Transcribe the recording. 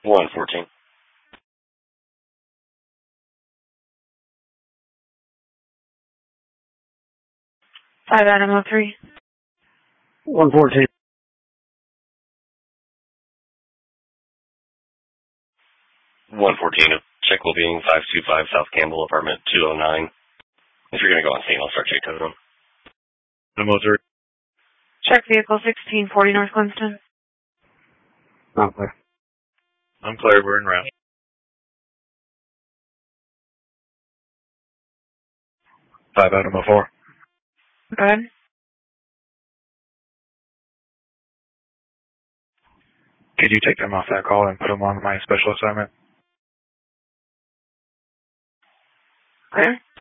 114. 5 Adam 03. 114. 114. Check will be in 525 South Campbell, apartment 209. If you're going to go on scene, I'll start check code on. Number 3. Check vehicle 1640 North Clemson. I'm clear. I'm clear, we're en route. 5 Adam 04. Go ahead. Could you take them off that call and put them on my special assignment? Clear.